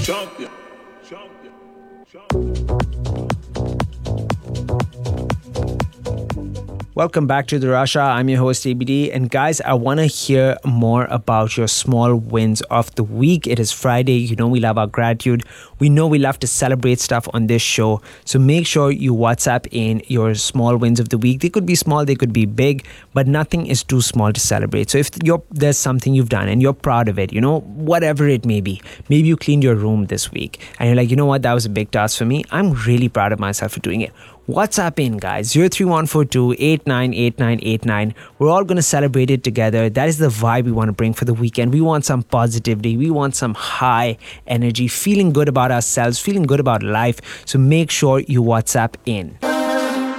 Welcome back to the Russia. I'm your host ABD, and guys, I want to hear more about your small wins of the week. It is Friday. You know we love our gratitude. We know we love to celebrate stuff on this show. So make sure you WhatsApp in your small wins of the week. They could be small, they could be big, but nothing is too small to celebrate. So if there's something you've done and you're proud of it, whatever it may be. Maybe you cleaned your room this week and you're like, you know what, that was a big task for me. I'm really proud of myself for doing it. WhatsApp in, guys, 03142 898989. We're all going to celebrate it together. That is the vibe we want to bring for the weekend. We want some positivity. We want some high energy, feeling good about ourselves, feeling good about life. So make sure you WhatsApp in.